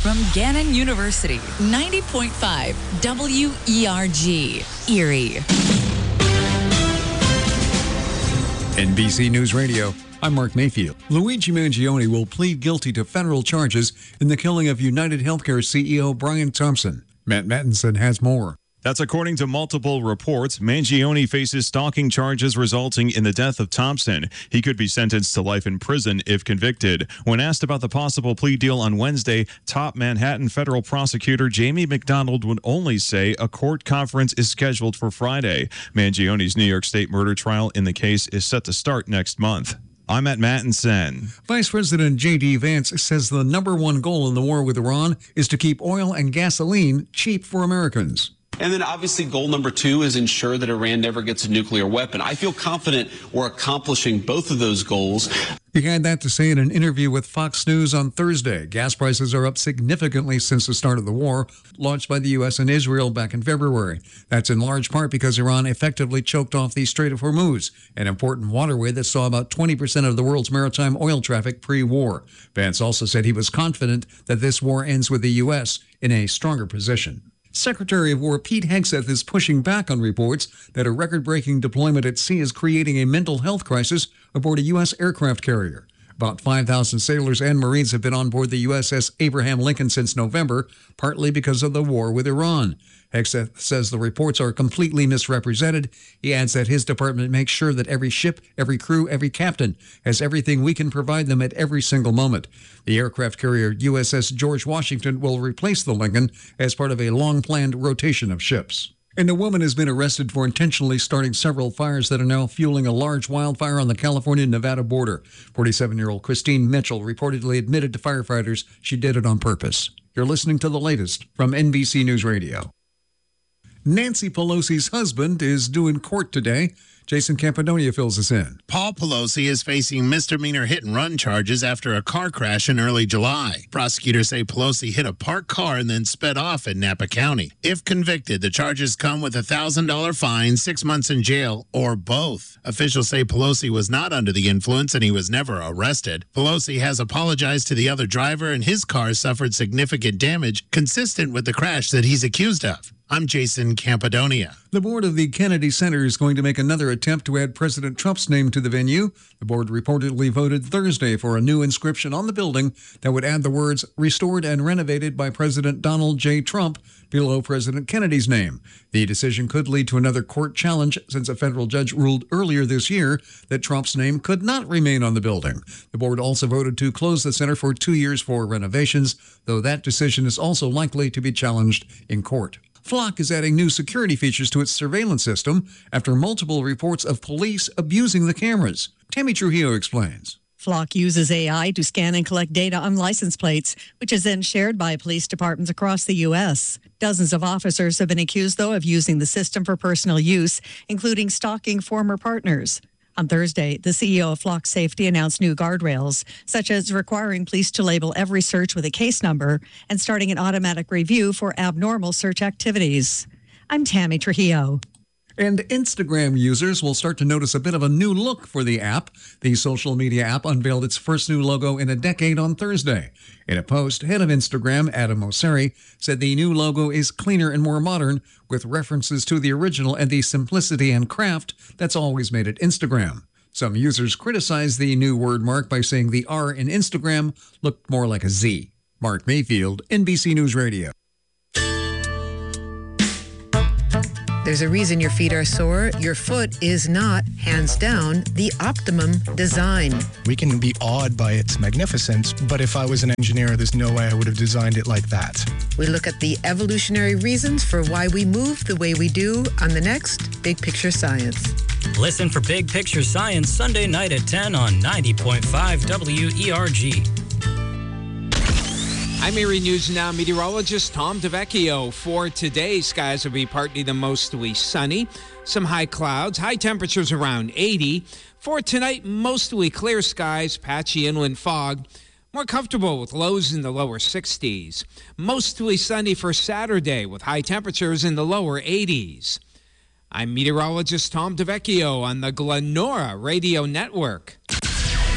From Gannon University, 90.5 WERG, Erie. NBC News Radio, I'm Mark Mayfield. Luigi Mangione will plead guilty to federal charges in the killing of United Healthcare CEO Brian Thompson. Matt Mattinson has more. That's according to multiple reports. Mangione faces stalking charges resulting in the death of Thompson. He could be sentenced to life in prison if convicted. When asked about the possible plea deal on Wednesday, top Manhattan federal prosecutor Jamie McDonald would only say a court conference is scheduled for Friday. Mangione's New York State murder trial in the case is set to start next month. I'm at Mattinson. Vice President J.D. Vance says the number one goal in the war with Iran is to keep oil and gasoline cheap for Americans. And then obviously goal number 2 is ensure that Iran never gets a nuclear weapon. I feel confident we're accomplishing both of those goals. He had that to say in an interview with Fox News on Thursday. Gas prices are up significantly since the start of the war, launched by the U.S. and Israel back in February. That's in large part because Iran effectively choked off the Strait of Hormuz, an important waterway that saw about 20% of the world's maritime oil traffic pre-war. Vance also said he was confident that this war ends with the U.S. in a stronger position. Secretary of War Pete Hegseth is pushing back on reports that a record-breaking deployment at sea is creating a mental health crisis aboard a U.S. aircraft carrier. About 5,000 sailors and Marines have been on board the USS Abraham Lincoln since November, partly because of the war with Iran. Hegseth says the reports are completely misrepresented. He adds that his department makes sure that every ship, every crew, every captain has everything we can provide them at every single moment. The aircraft carrier USS George Washington will replace the Lincoln as part of a long-planned rotation of ships. And a woman has been arrested for intentionally starting several fires that are now fueling a large wildfire on the California-Nevada border. 47-year-old Christine Mitchell reportedly admitted to firefighters she did it on purpose. You're listening to the latest from NBC News Radio. Nancy Pelosi's husband is due in court today. Jason Campidonia fills us in. Paul Pelosi is facing misdemeanor hit-and-run charges after a car crash in early July. Prosecutors say Pelosi hit a parked car and then sped off in Napa County. If convicted, the charges come with a $1,000 fine, 6 months in jail, or both. Officials say Pelosi was not under the influence and he was never arrested. Pelosi has apologized to the other driver and his car suffered significant damage consistent with the crash that he's accused of. I'm Jason Campidonia. The board of the Kennedy Center is going to make another attempt to add President Trump's name to the venue. The board reportedly voted Thursday for a new inscription on the building that would add the words "restored and renovated by President Donald J. Trump" below President Kennedy's name. The decision could lead to another court challenge since a federal judge ruled earlier this year that Trump's name could not remain on the building. The board also voted to close the center for 2 years for renovations, though that decision is also likely to be challenged in court. Flock is adding new security features to its surveillance system after multiple reports of police abusing the cameras. Tammy Trujillo explains. Flock uses AI to scan and collect data on license plates, which is then shared by police departments across the U.S. Dozens of officers have been accused, though, of using the system for personal use, including stalking former partners. On Thursday, the CEO of Flock Safety announced new guardrails, such as requiring police to label every search with a case number and starting an automatic review for abnormal search activities. I'm Tammy Trujillo. And Instagram users will start to notice a bit of a new look for the app. The social media app unveiled its first new logo in a decade on Thursday. In a post, head of Instagram, Adam Mosseri, said the new logo is cleaner and more modern, with references to the original and the simplicity and craft that's always made it Instagram. Some users criticized the new word mark by saying the R in Instagram looked more like a Z. Mark Mayfield, NBC News Radio. There's a reason your feet are sore. Your foot is not, hands down, the optimum design. We can be awed by its magnificence, but if I was an engineer, there's no way I would have designed it like that. We look at the evolutionary reasons for why we move the way we do on the next Big Picture Science. Listen for Big Picture Science Sunday night at 10 on 90.5 WERG. I'm Erie News Now meteorologist Tom DeVecchio. For today, skies will be partly to mostly sunny. Some high clouds, high temperatures around 80. For tonight, mostly clear skies, patchy inland fog. More comfortable with lows in the lower 60s. Mostly sunny for Saturday with high temperatures in the lower 80s. I'm meteorologist Tom DeVecchio on the Glenora Radio Network.